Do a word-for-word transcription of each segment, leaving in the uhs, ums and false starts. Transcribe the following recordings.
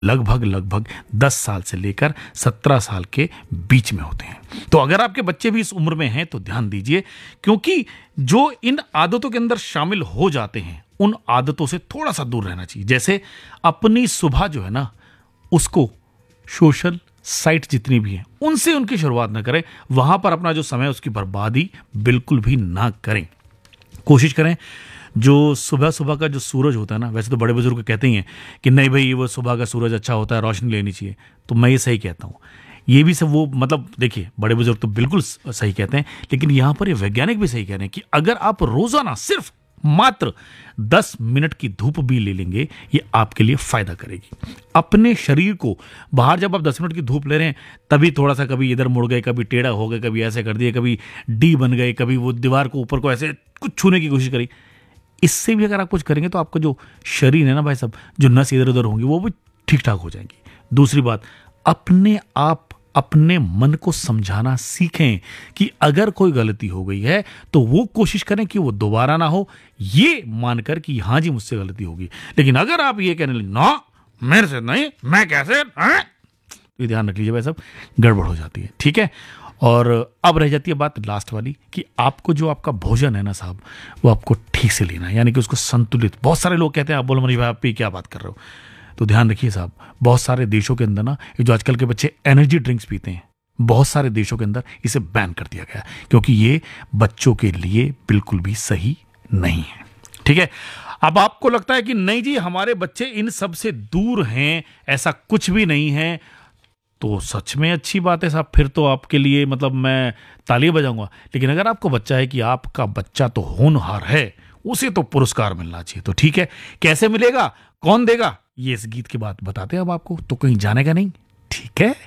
लगभग लगभग दस साल से लेकर सत्रह साल के बीच में होते हैं। तो अगर आपके बच्चे भी इस उम्र में हैं तो ध्यान दीजिए, क्योंकि जो इन आदतों के अंदर शामिल हो जाते हैं उन आदतों से थोड़ा सा दूर रहना चाहिए। जैसे अपनी सुबह जो है ना, उसको सोशल साइट जितनी भी हैं उनसे उनकी शुरुआत ना करें, वहां पर अपना जो समय उसकी बर्बादी बिल्कुल भी ना करें। कोशिश करें जो सुबह सुबह का जो सूरज होता है ना, वैसे तो बड़े बुजुर्ग कहते ही हैं कि नहीं भाई वो सुबह का सूरज अच्छा होता है, रोशनी लेनी चाहिए, तो मैं ये सही कहता हूँ। ये भी सब वो मतलब देखिए बड़े बुजुर्ग तो बिल्कुल सही कहते हैं, लेकिन यहाँ पर ये वैज्ञानिक भी सही कह रहे हैं कि अगर आप रोजाना सिर्फ मात्र दस मिनट की धूप भी ले लेंगे, ये आपके लिए फायदा करेगी। अपने शरीर को बाहर जब आप दस मिनट की धूप ले रहे हैं तभी थोड़ा सा कभी इधर मुड़ गए, कभी टेढ़ा हो गए, कभी ऐसे कर दिए, कभी डी बन गए, कभी वो दीवार को ऊपर को ऐसे कुछ छूने की कोशिश करी, इससे भी अगर आप कुछ करेंगे तो आपका जो शरीर है ना भाई साहब, जो नस इधर उधर होंगी वो भी ठीक ठाक हो जाएंगी। दूसरी बात, अपने आप अपने मन को समझाना सीखें कि अगर कोई गलती हो गई है तो वो कोशिश करें कि वो दोबारा ना हो, ये मानकर कि हाँ जी मुझसे गलती होगी। लेकिन अगर आप ये कहने लगे ना मेरे से नहीं, मैं कैसे, तो ध्यान रख लीजिए भाई साहब, गड़बड़ हो जाती है। ठीक है। और अब रह जाती है बात लास्ट वाली कि आपको जो आपका भोजन है ना साहब, वो आपको ठीक से लेना है, यानी कि उसको संतुलित। बहुत सारे लोग कहते हैं आप बोलो मनीष भाई आप क्या बात कर रहे हो, तो ध्यान रखिए साहब, बहुत सारे देशों के अंदर ना ये जो आजकल के बच्चे एनर्जी ड्रिंक्स पीते हैं, बहुत सारे देशों के अंदर इसे बैन कर दिया गया क्योंकि ये बच्चों के लिए बिल्कुल भी सही नहीं है। ठीक है। अब आपको लगता है कि नहीं जी हमारे बच्चे इन सब से दूर हैं, ऐसा कुछ भी नहीं है, तो सच में अच्छी बात है साहब, फिर तो आपके लिए मतलब मैं तालियां बजाऊंगा। लेकिन अगर आपको बच्चा है कि आपका बच्चा तो होनहार है, उसे तो पुरस्कार मिलना चाहिए। तो ठीक है, कैसे मिलेगा, कौन देगा, ये इस गीत के बाद बताते हैं अब आपको, तो कहीं जानेगा नहीं। ठीक है।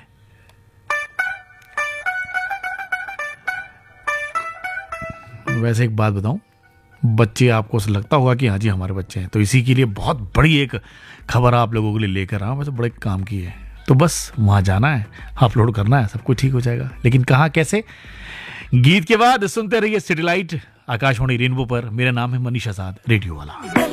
वैसे एक बात बताऊं, बच्चे आपको लगता होगा कि हाँ जी हमारे बच्चे हैं, तो इसी के लिए बहुत बड़ी एक खबर आप लोगों के लिए लेकर आऊं। वैसे बड़े काम की है, तो बस वहां जाना है, अपलोड करना है, सब कुछ ठीक हो जाएगा। लेकिन कहाँ कैसे, गीत के बाद सुनते रहिए सिटी लाइट आकाशवाणी रेनबो पर। मेरा नाम है मनीष आजाद, रेडियो वाला।